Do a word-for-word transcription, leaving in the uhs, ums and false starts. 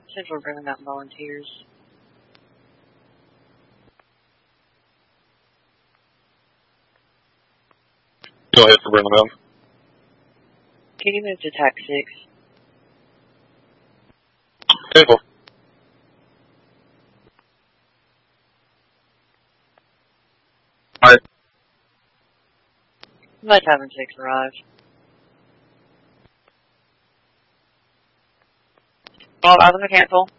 Central River Mountain Volunteers. Go ahead for Brenda Mountain. Can you move to T A C six? Table. Alright. Let Tavern six arrive. Well, I was mechanical.